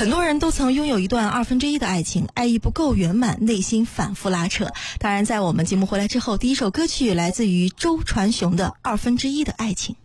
很多人都曾拥有一段1/2的爱情，爱意不够圆满，内心反复拉扯。当然在我们节目回来之后，第一首歌曲来自于周传雄的1/2的爱情。